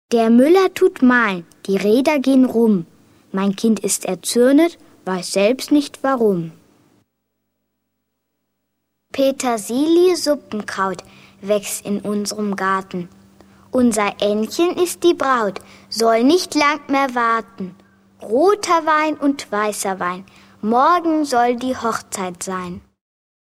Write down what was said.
Der Müller tut mahlen, die Räder gehen rum. Mein Kind ist erzürnet, weiß selbst nicht warum. Petersilie-Suppenkraut wächst in unserem Garten. Unser Ännchen ist die Braut, soll nicht lang mehr warten. Roter Wein und weißer Wein, morgen soll die Hochzeit sein.